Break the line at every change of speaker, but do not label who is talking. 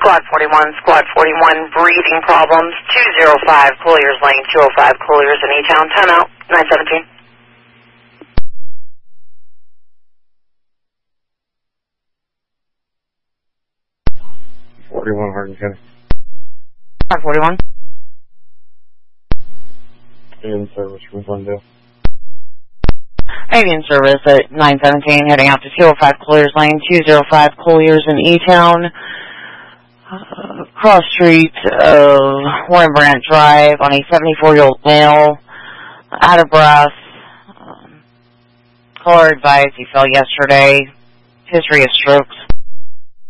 Squad 41, breathing problems, 205 Colliers Lane, 205 Colliers in E-Town, timeout, 917.
Hardin County.
Squad 41.
In service from Glendale.
Avian service at 917, heading out to 205 Colliers Lane, 205 Colliers in E-Town. Cross street of Warren Brandt Drive on a 74-year-old male, out of breath. Caller advised he fell yesterday. History of strokes.